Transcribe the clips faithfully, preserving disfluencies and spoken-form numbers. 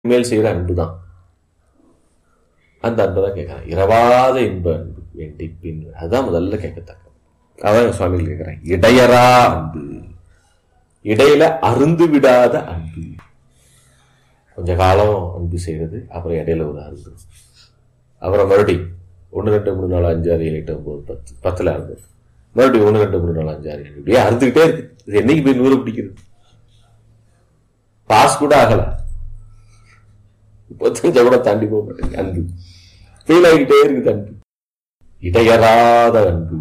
மேல் செய்கிற அன்பு தான். அந்த அன்பை தான் கேட்குறான். இரவாத இன்ப அன்பு வேண்டி பின், அதுதான் முதல்ல கேட்கத்தக்க. அதான் சுவாமிகள் கேட்குறாங்க, இடையரா அன்பு, இடையில அருந்து விடாத அன்பு. கொஞ்ச காலம் அன்பு செய்கிறது, அப்புறம் இடையில ஒரு அருந்து, அப்புறம் மறுபடி ஒன்று ரெண்டு மூணு நாலு அஞ்சு ஆறு ஏழு எட்டு ஒன்பது பத்து பத்துல அருந்து, மறுபடியும் ஒன்று ரெண்டு மூணு நாலு அஞ்சு ஆறு ஏழு இப்படியே அறுந்துகிட்டே இருக்கு. இது என்னைக்கு போய் நூறு பிடிக்கிறது? பாஸ் கூட ஆகல, முப்பத்தஞ்ச கூட தாண்டி போக மாட்டேங்க. அன்பு ஃபெயில் ஆகிட்டே இருக்குது. அன்பு இடையறாத அன்பு.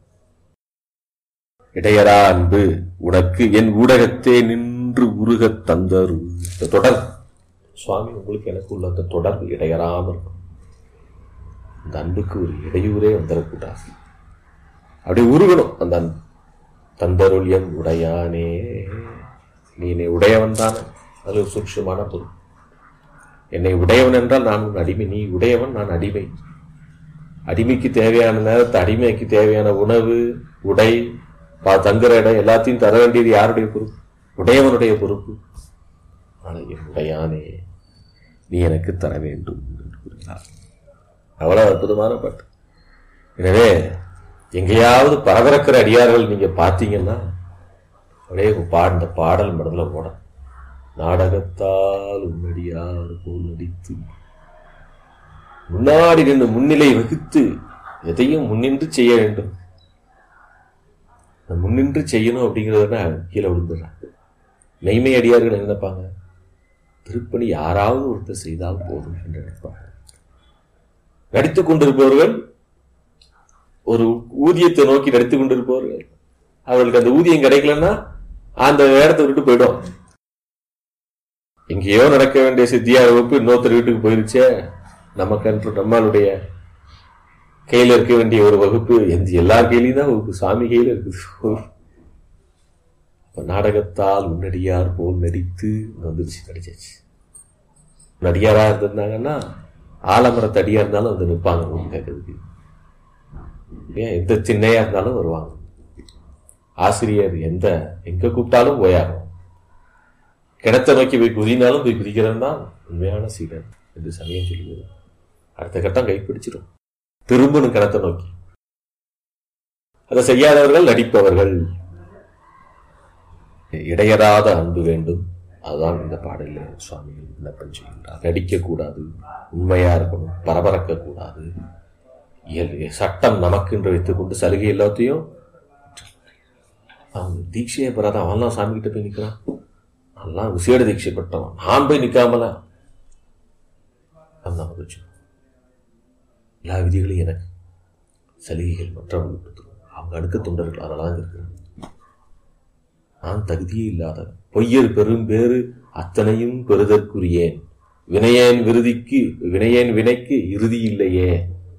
இடையரா அன்பு உனக்கு என் ஊடகத்தே நின்று உருக தந்தரு. இந்த தொடர் சுவாமி உங்களுக்கு எனக்கு உள்ள அந்த தொடர்பு இடையறாம இருக்கும். அந்த அன்புக்கு ஒரு இடையூறே வந்துடக்கூடாது, அப்படி உருகணும் அந்த அன்பு. தந்தருள் என் உடையானே, நீ என்னை உடையவன் தானே, அது ஒரு சூட்சமான பொருள். என்னை உடையவன் என்றால் நான் உன் அடிமை, நீ உடையவன் நான் அடிமை. அடிமைக்கு தேவையான நேரத்தை, அடிமைக்கு தேவையான உணவு உடை தங்குற இடம் எல்லாத்தையும் தர வேண்டியது யாருடைய பொறுப்பு? உடையவனுடைய பொறுப்பு. என் உடையானே நீ எனக்கு தர வேண்டும் என்று கூறுகிறார். அவ்வளவு அற்புதமான பாட்டு. எனவே எங்கேயாவது பரபரக்கிற அடியார்கள் நீங்க பார்த்தீங்கன்னா அப்படியே பாட பாடல் மனதில் போட, நாடகத்தால் உன்னடியார் போல் நடித்து முன்னாடி நின்று முன்னிலை வகித்து எதையும் முன்னின்று செய்ய வேண்டும். முன்னின்று செய்யணும் அப்படிங்கிறத கீழே விழுந்துடுறாங்க. மெய்மை அடியார்கள் என்ன நினைப்பாங்க? திருப்பணி யாராவது ஒருத்தர் செய்தால் போதும் என்று நினைப்பாங்க. நடித்துக் கொண்டிருப்பவர்கள், ஒரு ஊதியத்தை நோக்கி நடித்துக் கொண்டிருப்பவர்கள், அவர்களுக்கு அந்த ஊதியம் கிடைக்கலன்னா அந்த இடத்தை விட்டு போயிடும். எங்கேயோ நடக்க வேண்டிய சித்தியார் வகுப்பு இன்னொருத்தர் வீட்டுக்கு போயிருச்சே, நமக்கு நம்மளுடைய கையில இருக்க வேண்டிய ஒரு வகுப்பு எந்த எல்லார் கையிலையும் தான் வகுப்பு, சாமி கையில இருக்குது. நாடகத்தால் முன்னடியார் போல் நடித்து வந்துருச்சு, நடிச்சாச்சு. நடிகாரா இருந்திருந்தாங்கன்னா ஆலமரத்து அடியா இருந்தாலும் வந்து நிற்பாங்க கேட்கறதுக்கு. எந்த திண்ணையா இருந்தாலும் வருவாங்க. ஆசிரியர் எந்த எங்க கூப்பிட்டாலும் போயாகும். கிணத்தை நோக்கி போய் குதினாலும் போய் குதிக்கிறவன் தான் உண்மையான சீடன் என்று சமயம் சொல்லுவது. அடுத்த கட்டம் கைப்பிடிச்சிடும், திரும்பணும் கிணத்தை நோக்கி. அதை செய்யாதவர்கள் நடிப்பவர்கள். இடையறாத அன்பு வேண்டும். அதுதான் இந்த பாடலில் சுவாமிகள் விண்ணப்பம் செய்கின்றார். நடிக்கக்கூடாது, உண்மையா இருக்கணும், பரபரக்க கூடாது. சட்டம் நமக்கு என்று வைத்துக் கொண்டு சலுகை எல்லாத்தையும் அவங்க தீட்சையை பெறாத அவன்லாம் சாமி கிட்ட போய் நிற்கிறான். அதெல்லாம் விசேட தீட்சை பெற்றவன், நான் போய் நிற்காமல எல்லா விதிகளையும் எனக்கு சலுகைகள் மற்றவர்களுக்கு அவங்க அடுக்க தொண்டர்கள் அதெல்லாம் இருக்கிறாங்க. நான் தகுதியே இல்லாத பொய்யர் பெரும் பேரு அத்தனையும் பெறுதற்குரியேன், வினையேன் விருதிக்கு வினையேன் வினைக்கு இறுதி இல்லையே,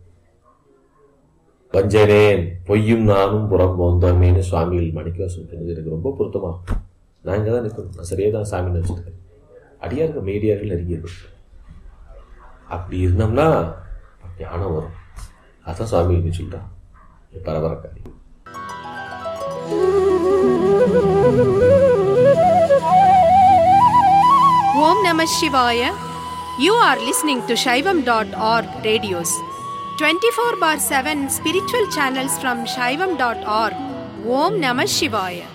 வஞ்சனேன் பொய்யும் நானும் புறம் போந்தோமேன்னு சுவாமிகள் மணிக்கவாசன் சொன்னது எனக்கு ரொம்ப பொருத்தமாகும். நான் இங்கே தான் நிற்கணும், நான் சரியாக தான் சாமி நினச்சிருக்கேன். அடியார்கள் மீடியார்கள் நெருங்கியது. அப்படி இருந்தோம்னா ஞானம் வரும். அதான் சுவாமி சொல்றான் பரபரக்காரி. Om Namah Shivaya. You are listening to Shaivam dot org radios. twenty-four bar seven spiritual channels from Shaivam dot org. Om Namah Shivaya.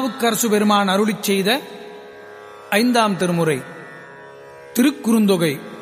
Thirunavukkarasu பெருமான் அருளிச் செய்த ஐந்தாம் திருமுறை திருக்குறுந்தொகை